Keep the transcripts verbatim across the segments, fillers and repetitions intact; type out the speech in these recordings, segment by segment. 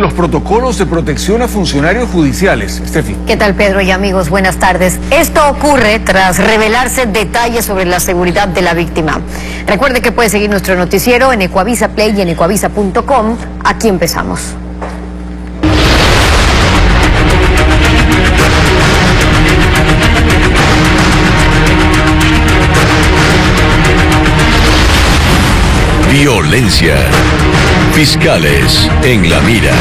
los protocolos de protección a funcionarios judiciales. Estefi. ¿Qué tal, Pedro y amigos? Buenas tardes. Esto ocurre tras revelarse detalles sobre la seguridad de la víctima. Recuerde que puede seguir nuestro noticiero en Ecuavisa Play y en ecuavisa punto com. Aquí empezamos. Violencia. Fiscales en la mira.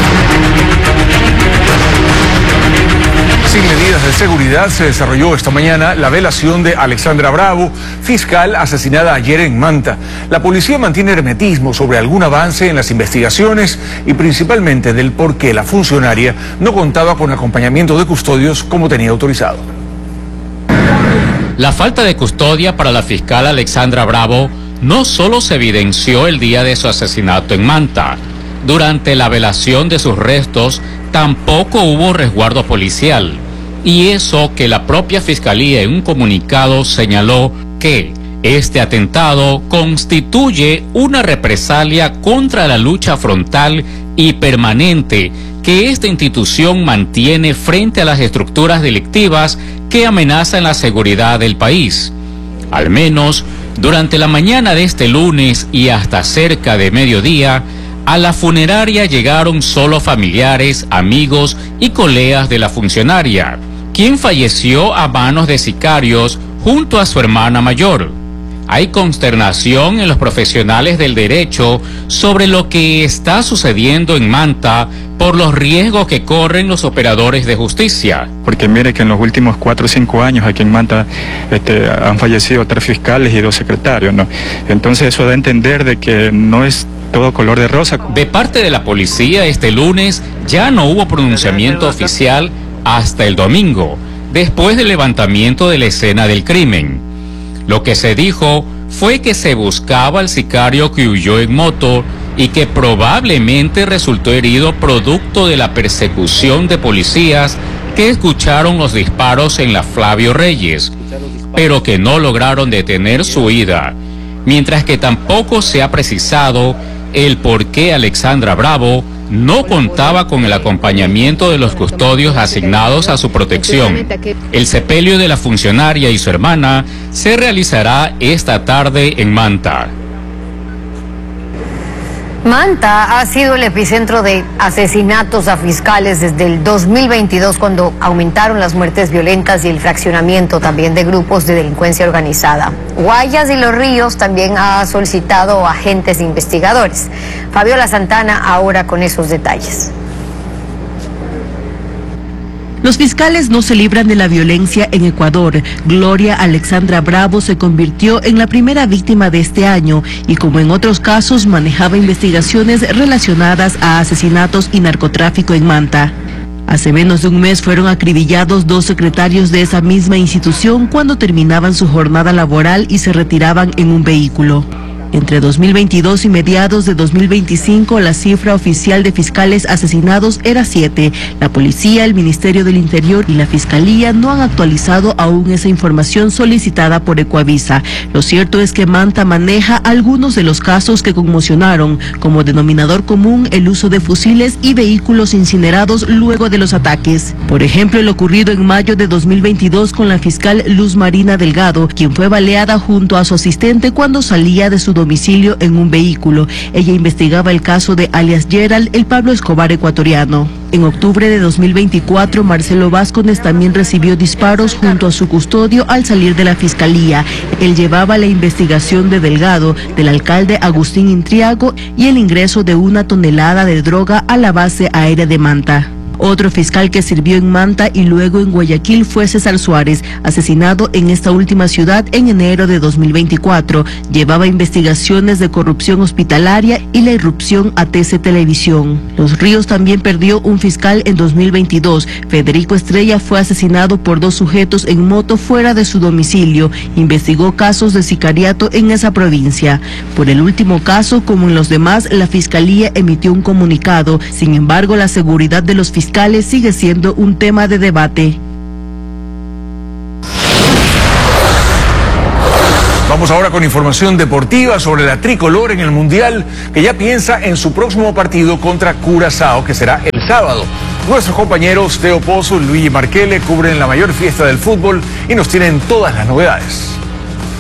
Sin medidas de seguridad se desarrolló esta mañana la velación de Alexandra Bravo, fiscal asesinada ayer en Manta. La policía mantiene hermetismo sobre algún avance en las investigaciones y principalmente del por qué la funcionaria no contaba con acompañamiento de custodios como tenía autorizado. La falta de custodia para la fiscal Alexandra Bravo no solo se evidenció el día de su asesinato en Manta. Durante la velación de sus restos tampoco hubo resguardo policial. Y eso que la propia Fiscalía en un comunicado señaló que este atentado constituye una represalia contra la lucha frontal y permanente que esta institución mantiene frente a las estructuras delictivas que amenazan la seguridad del país. Al menos durante la mañana de este lunes y hasta cerca de mediodía, a la funeraria llegaron solo familiares, amigos y colegas de la funcionaria, quien falleció a manos de sicarios junto a su hermana mayor. Hay consternación en los profesionales del derecho sobre lo que está sucediendo en Manta por los riesgos que corren los operadores de justicia. Porque mire que en los últimos cuatro o cinco años aquí en Manta este, han fallecido tres fiscales y dos secretarios, ¿no? Entonces eso da a entender de que no es todo color de rosa. De parte de la policía este lunes ya no hubo pronunciamiento oficial hasta el domingo, después del levantamiento de la escena del crimen. Lo que se dijo fue que se buscaba al sicario que huyó en moto y que probablemente resultó herido producto de la persecución de policías que escucharon los disparos en la Flavio Reyes, pero que no lograron detener su huida, mientras que tampoco se ha precisado el por qué Alexandra Bravo no contaba con el acompañamiento de los custodios asignados a su protección. El sepelio de la funcionaria y su hermana se realizará esta tarde en Manta. Manta ha sido el epicentro de asesinatos a fiscales desde el dos mil veintidós, cuando aumentaron las muertes violentas y el fraccionamiento también de grupos de delincuencia organizada. Guayas y Los Ríos también ha solicitado agentes investigadores. Fabiola Santana ahora con esos detalles. Los fiscales no se libran de la violencia en Ecuador. Gloria Alexandra Bravo se convirtió en la primera víctima de este año y, como en otros casos, manejaba investigaciones relacionadas a asesinatos y narcotráfico en Manta. Hace menos de un mes fueron acribillados dos secretarios de esa misma institución cuando terminaban su jornada laboral y se retiraban en un vehículo. Entre dos mil veintidós y mediados de dos mil veinticinco, la cifra oficial de fiscales asesinados era siete. La policía, el Ministerio del Interior y la Fiscalía no han actualizado aún esa información solicitada por Ecuavisa. Lo cierto es que Manta maneja algunos de los casos que conmocionaron, como denominador común el uso de fusiles y vehículos incinerados luego de los ataques. Por ejemplo, el ocurrido en mayo de dos mil veintidós con la fiscal Luz Marina Delgado, quien fue baleada junto a su asistente cuando salía de su domicilio en un vehículo. Ella investigaba el caso de alias Gerald, el Pablo Escobar ecuatoriano. En octubre de dos mil veinticuatro, Marcelo Vázquez también recibió disparos junto a su custodio al salir de la fiscalía. Él llevaba la investigación de Delgado, del alcalde Agustín Intriago y el ingreso de una tonelada de droga a la base aérea de Manta. Otro fiscal que sirvió en Manta y luego en Guayaquil fue César Suárez, asesinado en esta última ciudad en enero de dos mil veinticuatro. Llevaba investigaciones de corrupción hospitalaria y la irrupción a T C Televisión. Los Ríos también perdió un fiscal en dos mil veintidós. Federico Estrella fue asesinado por dos sujetos en moto fuera de su domicilio. Investigó casos de sicariato en esa provincia. Por el último caso, como en los demás, la Fiscalía emitió un comunicado. Sin embargo, la seguridad de los fiscales sigue siendo un tema de debate. Vamos ahora con información deportiva sobre la tricolor en el Mundial, que ya piensa en su próximo partido contra Curazao, que será el sábado. Nuestros compañeros Teo Pozo y Luigi Marquele cubren la mayor fiesta del fútbol y nos tienen todas las novedades.